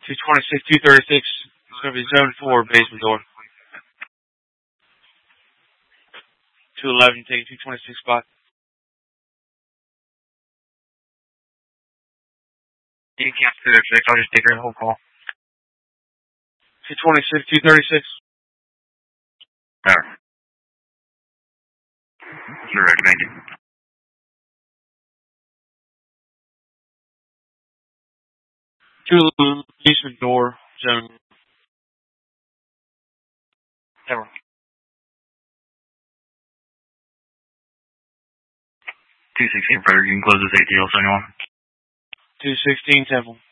226, 236. It's going to be zone 4, basement door. 211, taking 226 spot. You can't do it, I'll just take her the whole call. 226, 236. Alright. Direct, thank you. Basement door, zone. Tower. 216, brother, you can close this ATL 71. 216, Temple.